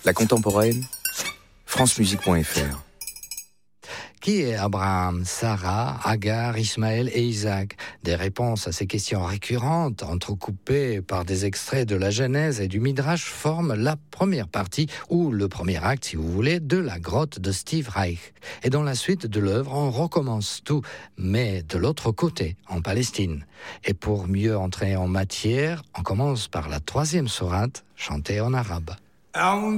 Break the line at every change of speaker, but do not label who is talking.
La contemporaine, francemusique.fr.
Qui est Abraham, Sarah, Agar, Ismaël et Isaac? Des réponses à ces questions récurrentes, entrecoupées par des extraits de la Genèse et du Midrash, forment la première partie, ou le premier acte, si vous voulez, de la grotte de Steve Reich. Et dans la suite de l'œuvre, on recommence tout, mais de l'autre côté, en Palestine. Et pour mieux entrer en matière, on commence par la troisième sourate, chantée en arabe.